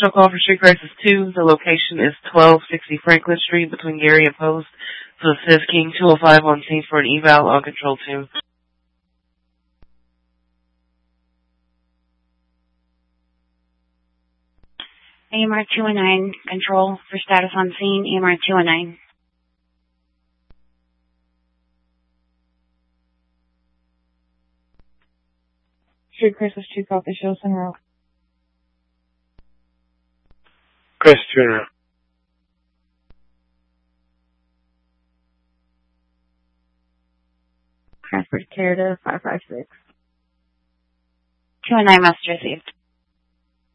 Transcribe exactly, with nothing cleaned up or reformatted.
National call for Street Crisis two. The location is twelve sixty Franklin Street between Gary and Post. So it says King two oh five on scene for an eval on Control two. A M R two oh nine, Control for status on scene, A M R two oh nine. Street Crisis two, copy, show center route. Crisis two en route. Transfer care to five five six. two oh nine must received.